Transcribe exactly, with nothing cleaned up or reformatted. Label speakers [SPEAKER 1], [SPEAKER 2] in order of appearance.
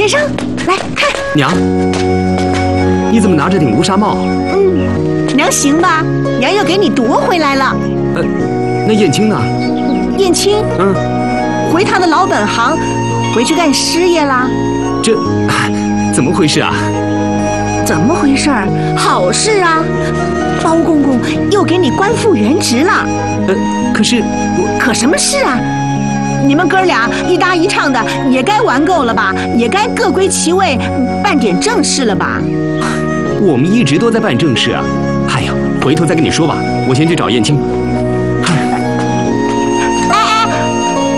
[SPEAKER 1] 脸上，来看。
[SPEAKER 2] 娘，你怎么拿着顶乌纱帽？
[SPEAKER 1] 嗯，娘行吧？娘又给你夺回来了。
[SPEAKER 2] 呃，那燕青呢？
[SPEAKER 1] 燕青，
[SPEAKER 2] 嗯，
[SPEAKER 1] 回他的老本行，回去干师爷啦。
[SPEAKER 2] 这怎么回事啊？
[SPEAKER 1] 怎么回事儿？好事啊！包公公又给你官复原职了。
[SPEAKER 2] 呃，可是我……
[SPEAKER 1] 可什么事啊？你们哥俩一搭一唱的，也该玩够了吧？也该各归其位，办点正事了吧？
[SPEAKER 2] 我们一直都在办正事啊。哎呀，回头再跟你说吧。我先去找燕青。